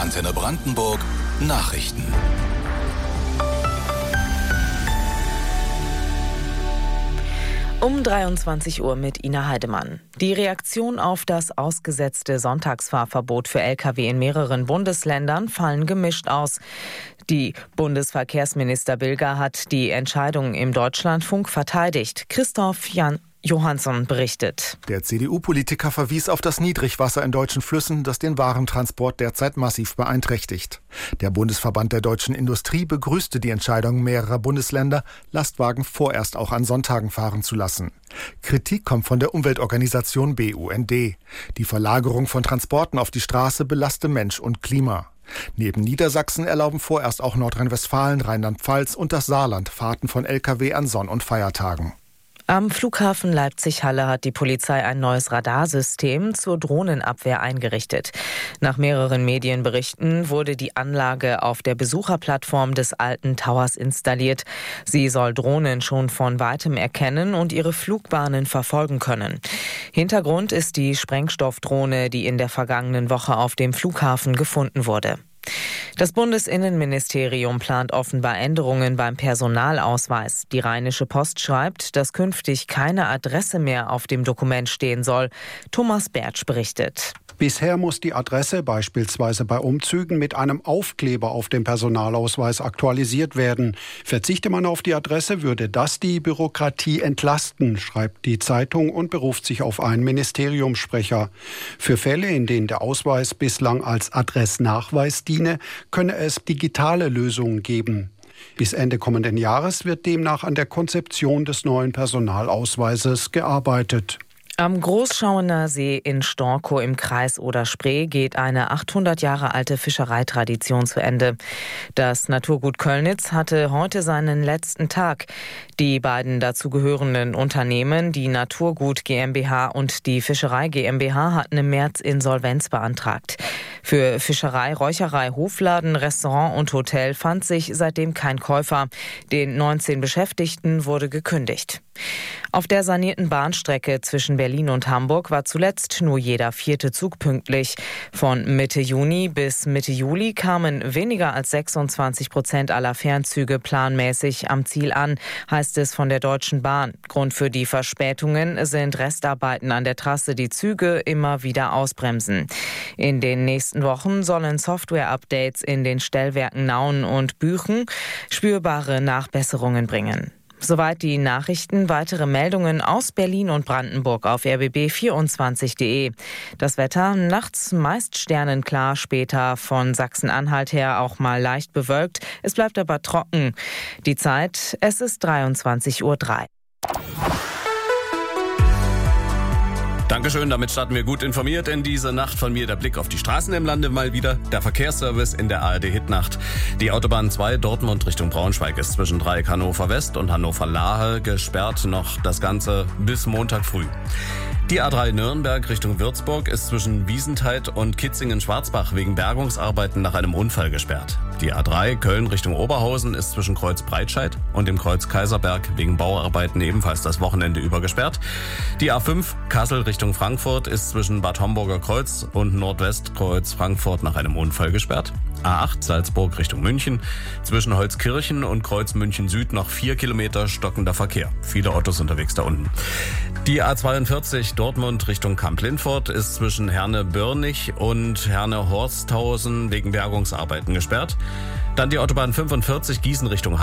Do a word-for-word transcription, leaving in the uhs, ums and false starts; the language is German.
Antenne Brandenburg Nachrichten. Um dreiundzwanzig Uhr mit Ina Heidemann. Die Reaktion auf das ausgesetzte Sonntagsfahrverbot für L K W in mehreren Bundesländern fallen gemischt aus. Die Bundesverkehrsminister Bilger hat die Entscheidung im Deutschlandfunk verteidigt. Christoph Jan Johansson berichtet. Der C D U-Politiker verwies auf das Niedrigwasser in deutschen Flüssen, das den Warentransport derzeit massiv beeinträchtigt. Der Bundesverband der deutschen Industrie begrüßte die Entscheidung mehrerer Bundesländer, Lastwagen vorerst auch an Sonntagen fahren zu lassen. Kritik kommt von der Umweltorganisation B U N D. Die Verlagerung von Transporten auf die Straße belaste Mensch und Klima. Neben Niedersachsen erlauben vorerst auch Nordrhein-Westfalen, Rheinland-Pfalz und das Saarland Fahrten von L K W an Sonn- und Feiertagen. Am Flughafen Leipzig-Halle hat die Polizei ein neues Radarsystem zur Drohnenabwehr eingerichtet. Nach mehreren Medienberichten wurde die Anlage auf der Besucherplattform des alten Towers installiert. Sie soll Drohnen schon von weitem erkennen und ihre Flugbahnen verfolgen können. Hintergrund ist die Sprengstoffdrohne, die in der vergangenen Woche auf dem Flughafen gefunden wurde. Das Bundesinnenministerium plant offenbar Änderungen beim Personalausweis. Die Rheinische Post schreibt, dass künftig keine Adresse mehr auf dem Dokument stehen soll. Thomas Bertsch berichtet. Bisher muss die Adresse beispielsweise bei Umzügen mit einem Aufkleber auf dem Personalausweis aktualisiert werden. Verzichte man auf die Adresse, würde das die Bürokratie entlasten, schreibt die Zeitung und beruft sich auf einen Ministeriumssprecher. Für Fälle, in denen der Ausweis bislang als Adressnachweis diene, könne es digitale Lösungen geben. Bis Ende kommenden Jahres wird demnach an der Konzeption des neuen Personalausweises gearbeitet. Am Großschauener See in Storkow im Kreis Oder-Spree geht eine achthundert Jahre alte Fischereitradition zu Ende. Das Naturgut Köllnitz hatte heute seinen letzten Tag. Die beiden dazugehörenden Unternehmen, die Naturgut GmbH und die Fischerei GmbH, hatten im März Insolvenz beantragt. Für Fischerei, Räucherei, Hofladen, Restaurant und Hotel fand sich seitdem kein Käufer. Den neunzehn Beschäftigten wurde gekündigt. Auf der sanierten Bahnstrecke zwischen Berlin und Hamburg war zuletzt nur jeder vierte Zug pünktlich. Von Mitte Juni bis Mitte Juli kamen weniger als sechsundzwanzig Prozent aller Fernzüge planmäßig am Ziel an, heißt es von der Deutschen Bahn. Grund für die Verspätungen sind Restarbeiten an der Trasse, die Züge immer wieder ausbremsen. In den nächsten Wochen sollen Software-Updates in den Stellwerken Nauen und Büchen spürbare Nachbesserungen bringen. Soweit die Nachrichten. Weitere Meldungen aus Berlin und Brandenburg auf r b b vierundzwanzig punkt de. Das Wetter nachts meist sternenklar, später von Sachsen-Anhalt her auch mal leicht bewölkt. Es bleibt aber trocken. Die Zeit, es ist dreiundzwanzig Uhr drei. Dankeschön, damit starten wir gut informiert in diese Nacht. Von mir der Blick auf die Straßen im Lande mal wieder. Der Verkehrsservice in der A R D-Hitnacht. Die Autobahn zwei Dortmund Richtung Braunschweig ist zwischen Dreieck Hannover West und Hannover Lahe gesperrt. Noch das Ganze bis Montag früh. Die A drei Nürnberg Richtung Würzburg ist zwischen Wiesentheit und Kitzingen-Schwarzbach wegen Bergungsarbeiten nach einem Unfall gesperrt. Die A drei Köln Richtung Oberhausen ist zwischen Kreuz Breitscheid und dem Kreuz Kaiserberg wegen Bauarbeiten ebenfalls das Wochenende über gesperrt. Die A fünf Kassel Richtung Frankfurt ist zwischen Bad Homburger Kreuz und Nordwestkreuz Frankfurt nach einem Unfall gesperrt. A acht Salzburg Richtung München. Zwischen Holzkirchen und Kreuz München Süd noch vier Kilometer stockender Verkehr. Viele Autos unterwegs da unten. Die A zweiundvierzig Dortmund Richtung Kamp-Lindfort ist zwischen Herne-Börnich und Herne-Horsthausen wegen Bergungsarbeiten gesperrt. Dann die Autobahn fünfundvierzig Gießen Richtung